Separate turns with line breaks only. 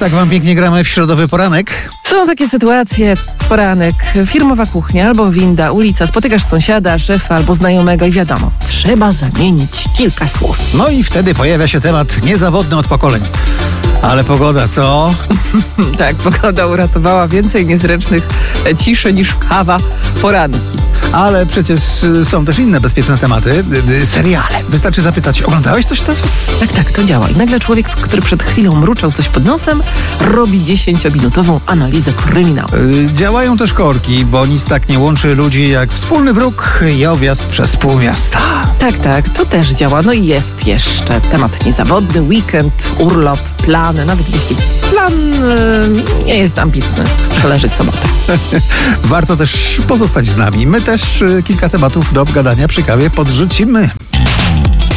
Tak wam pięknie gramy w środowy poranek.
Są takie sytuacje, poranek, firmowa kuchnia albo winda, ulica, spotykasz sąsiada, szefa albo znajomego i wiadomo, trzeba zamienić kilka słów.
No i wtedy pojawia się temat niezawodny od pokoleń. Ale pogoda, co?
Tak, pogoda uratowała więcej niezręcznych ciszy niż kawa poranki.
Ale przecież są też inne bezpieczne tematy. Seriale. Wystarczy zapytać, oglądałeś coś teraz?
Tak, to działa. I nagle człowiek, który przed chwilą mruczał coś pod nosem, robi 10-minutową analizę kryminału.
Działają też korki, bo nic tak nie łączy ludzi jak wspólny wróg i objazd przez pół miasta.
Tak, to też działa. No i jest jeszcze temat niezawodny, weekend, urlop, plany, nawet jeśli plan nie jest ambitny, przeleżeć sobotę.
Warto też pozostać z nami. My też kilka tematów do obgadania przy kawie podrzucimy.